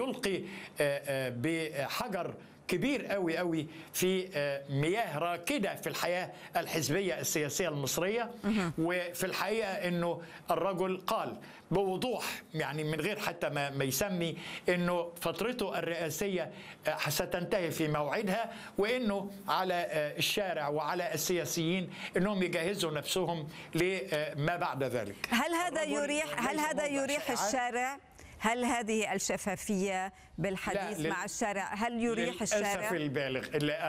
يلقي بحجر كبير قوي قوي في مياه راكده في الحياه الحزبيه السياسيه المصريه. وفي الحقيقه انه الرجل قال بوضوح، يعني من غير حتى ما يسمي، انه فترته الرئاسيه ستنتهي في موعدها، وانه على الشارع وعلى السياسيين انهم يجهزوا نفسهم لما بعد ذلك. هل هذا يريح الشارع؟ هل هذه الشفافية بالحديث مع الشارع هل يريح الشارع؟ للأسف البالغ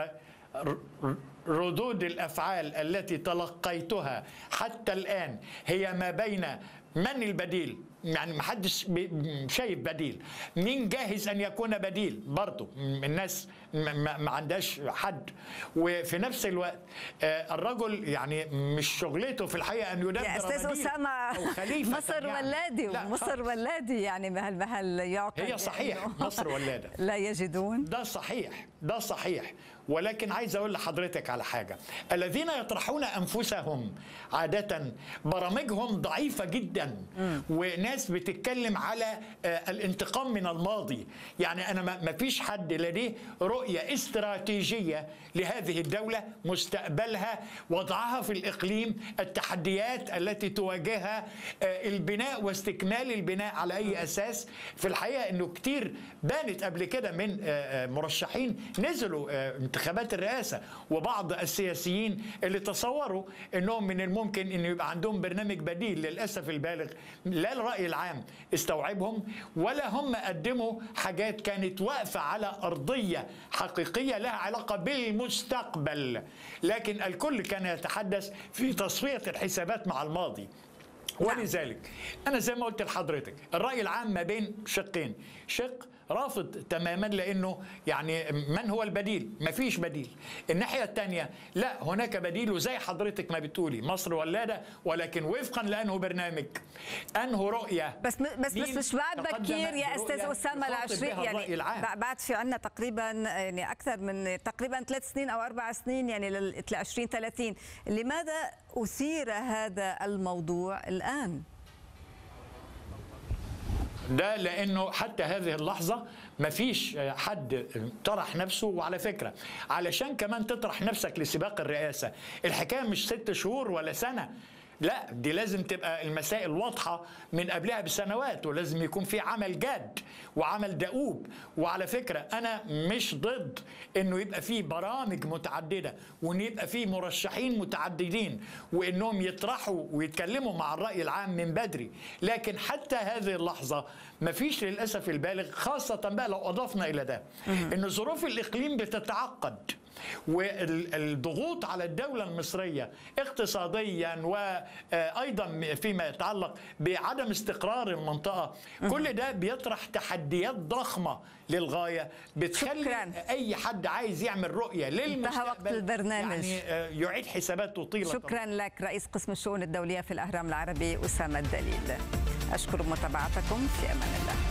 ردود الأفعال التي تلقيتها حتى الآن هي ما بين من البديل، يعني ما حدش شايف بديل، مين جاهز أن يكون بديل، برضه الناس ما عندهاش حد. وفي نفس الوقت الرجل يعني مش شغلته في الحقيقة أن يدبر يا أستاذ أسامة مصر ولادي ومصر ولادي، يعني هل يعقل؟ هي صحيح مصر ولادة لا يجدون، ده صحيح، ده صحيح. ولكن عايز أقول لحضرتك على حاجة، الذين يطرحون أنفسهم عادة برامجهم ضعيفة جدا، وناس بتتكلم على الانتقام من الماضي. يعني أنا ما فيش حد لديه رؤية استراتيجية لهذه الدولة، مستقبلها، وضعها في الإقليم، التحديات التي تواجهها، البناء واستكمال البناء على أي أساس. في الحقيقة أنه كتير بانت قبل كده من مرشحين نزلوا انتخابات الرئاسة، وبعض السياسيين اللي تصوروا أنهم من الممكن أن يبقى عندهم برنامج بديل. للأسف البالغ لا الرأي العام استوعبهم، ولا هم قدموا حاجات كانت واقفة على أرضية حقيقية لها علاقة بالمستقبل. لكن الكل كان يتحدث في تصفية الحسابات مع الماضي. ولذلك أنا زي ما قلت لحضرتك الرأي العام ما بين شقين، شق رافض تماما لأنه يعني من هو البديل؟ مفيش بديل. الناحية الثانية لا، هناك بديل، وزي حضرتك ما بتقولي مصر ولادة، ولكن وفقا لأنه برنامج، أنه رؤية. بس مش بعد بكير يا أستاذ أسامة العشرين، يعني بعد في عنا تقريبا يعني أكثر من تقريبا 3 سنين أو 4 سنين يعني ل 2030. لماذا أثير هذا الموضوع الآن؟ ده لأنه حتى هذه اللحظة ما فيش حد طرح نفسه. وعلى فكرة علشان كمان تطرح نفسك لسباق الرئاسة، الحكاية مش 6 شهور ولا سنة، لا، دي لازم تبقى المسائل واضحة من قبلها بسنوات، ولازم يكون في عمل جاد وعمل دؤوب. وعلى فكرة أنا مش ضد إنه يبقى في برامج متعددة، وإن يبقى في مرشحين متعددين، وإنهم يطرحوا ويتكلموا مع الرأي العام من بدري. لكن حتى هذه اللحظة مفيش للأسف البالغ، خاصة بقى لو أضفنا إلى ده إن ظروف الإقليم بتتعقد، والضغوط على الدولة المصرية اقتصاديا وأيضا فيما يتعلق بعدم استقرار المنطقة، كل ده بيطرح تحديات ضخمة للغاية، بتخلي أي حد عايز يعمل رؤية للمستقبل يعني يعيد حساباته طيلة. شكرا لك رئيس قسم الشؤون الدولية في الأهرام العربي أسامة الدليل. أشكر متابعتكم، في أمان الله.